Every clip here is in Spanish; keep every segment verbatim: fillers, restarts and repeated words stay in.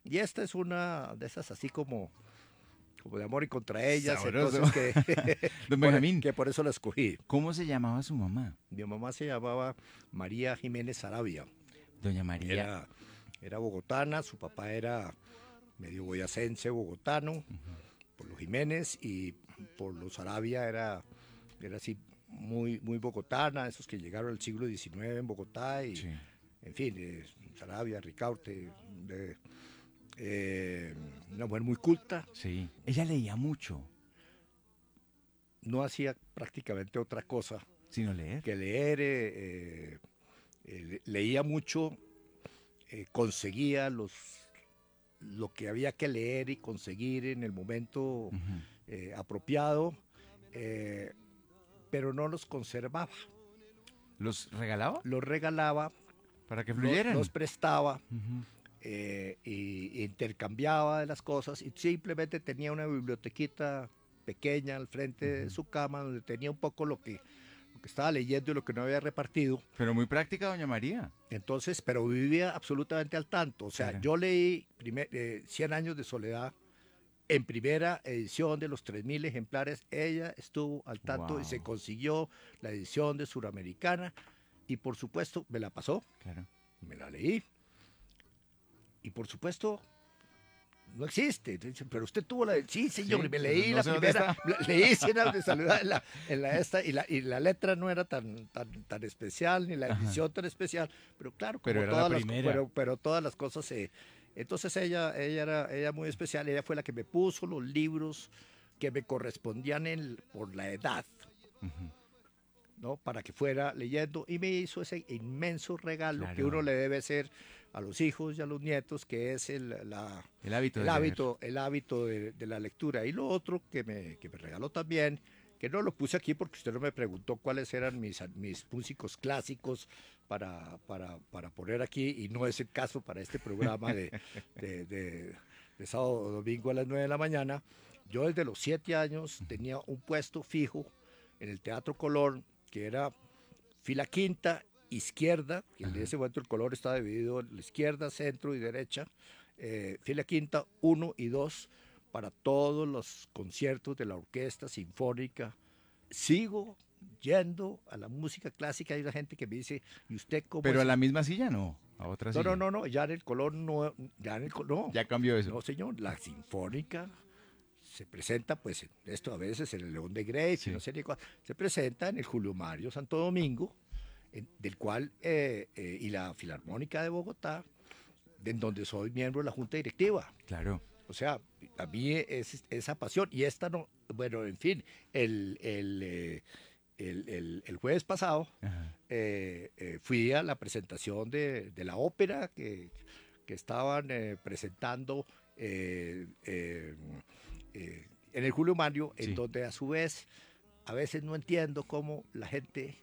Y esta es una de esas así como, como de amor y contra ellas, Sabroso. entonces que Don por, Benjamín, que por eso la escogí. ¿cómo se llamaba su mamá? Mi mamá se llamaba María Jiménez Sarabia. Doña María. Era, era bogotana, su papá era medio boyacense, bogotano, por los Jiménez, y por los Arabia era, era así muy, muy bogotana, esos que llegaron al siglo diecinueve en Bogotá, y Sí. en fin, eh, Sarabia, Ricaurte, de, eh, una mujer muy culta, Sí. Ella leía mucho, no hacía prácticamente otra cosa sino leer. que leer, eh, eh, eh, leía mucho, eh, conseguía los, lo que había que leer y conseguir en el momento Ujú. eh, apropiado, eh, pero no los conservaba, ¿Los regalaba los regalaba, para que los, fluyeran? los prestaba, Ujú. eh, y, y intercambiaba de las cosas, y simplemente tenía una bibliotequita pequeña al frente de su cama donde tenía un poco lo que, lo que estaba leyendo y lo que no había repartido. Pero muy práctica, doña María. Entonces, pero vivía absolutamente al tanto. O sea, Claro. yo leí primer, eh, cien años de soledad en primera edición de los tres mil ejemplares. Ella estuvo al tanto y se Wow. consiguió la edición de Suramericana y por supuesto me la pasó, Claro. me la leí y por supuesto no existe. Dicen, pero usted tuvo la... Sí, señor, Sí, y me pero leí no la sé dónde primera, está. la- leí cien años de soledad en la, en la esta, y la, y la letra no era tan, tan, tan especial, ni la Ajá. edición tan especial, pero claro, Pero como era la todas las, primera. pero, pero todas las cosas se... Entonces ella, ella era ella muy especial, ella fue la que me puso los libros que me correspondían en, por la edad, Ujú. ¿no? Para que fuera leyendo, y me hizo ese inmenso regalo que uno Claro. le debe hacer a los hijos y a los nietos, que es el, la, El hábito el de leer. hábito, el hábito de, de la lectura. Y lo otro que me, que me regaló también, que no lo puse aquí porque usted no me preguntó cuáles eran mis, mis músicos clásicos para, para, para poner aquí, y no es el caso para este programa de, de, de, de sábado o domingo a las nueve de la mañana. Yo desde los siete años tenía un puesto fijo en el Teatro Colón, que era fila quinta, izquierda, que en Ajá. ese momento el color estaba dividido en la izquierda, centro y derecha, eh, fila quinta, uno y dos, para todos los conciertos de la orquesta sinfónica. Sigo yendo a la música clásica. Hay una gente que me dice, ¿y usted cómo Pero a es? la misma silla no, a otra No, no, silla. no, no, ya en el Colón no, ya en el Colón, no, Ya cambió eso. no señor, la sinfónica se presenta, pues, esto a veces en el León de Grey, y no Sí. sé ni cuál, se presenta en el Julio Mario Santo Domingo, en, del cual, eh, eh, y la Filarmónica de Bogotá, de, en donde soy miembro de la Junta Directiva. Claro. O sea, a mí es esa pasión, y esta no, bueno, en fin, el, el, eh, el, el, el jueves pasado Ajá. eh, eh, fui a la presentación de, de la ópera que, que estaban eh, presentando eh, eh, eh, en el Julio Mario, en Sí. donde a su vez a veces no entiendo cómo la gente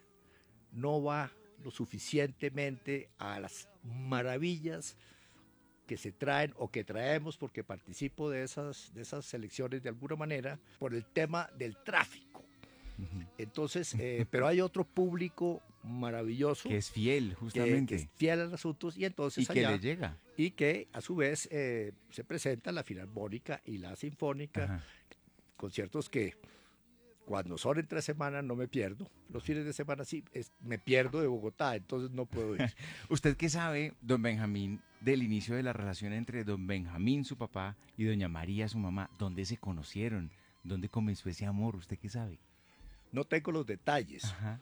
no va lo suficientemente a las maravillas que se traen o que traemos, porque participo de esas, de esas selecciones de alguna manera, por el tema del tráfico. Ujú. Entonces, eh, pero hay otro público maravilloso Que es fiel, que, que es justamente. fiel a los asuntos, y Y entonces que le allá, llega. y que a su vez eh, se presenta la Filarmónica y la Sinfónica, Ajá. conciertos que cuando son entre semanas no me pierdo, los fines de semana sí, es, me pierdo de Bogotá, entonces no puedo ir. ¿Usted qué sabe, don Benjamín, del inicio de la relación entre don Benjamín, su papá, y doña María, su mamá? ¿Dónde se conocieron? ¿Dónde comenzó ese amor? ¿Usted qué sabe? No tengo los detalles, Ajá.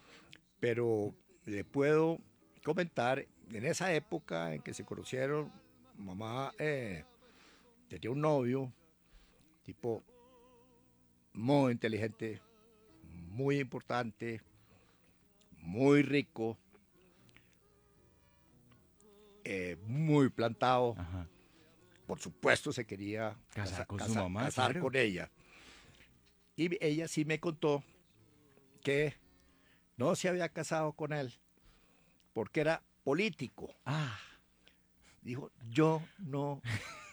pero le puedo comentar, en esa época en que se conocieron, mamá eh, tenía un novio, tipo muy inteligente, muy importante, muy rico, eh, muy plantado. Ajá. Por supuesto se quería Casar casa, con su casa, mamá, casar claro. con ella. Y ella sí me contó que no se había casado con él porque era político. Ah, Dijo, yo no,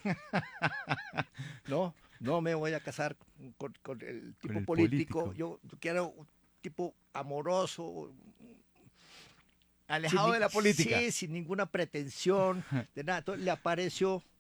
no, no me voy a casar con, con el con tipo el político. político. Yo quiero un tipo amoroso, Alejado sin, de la política. sí, sin ninguna pretensión de nada. Entonces le apareció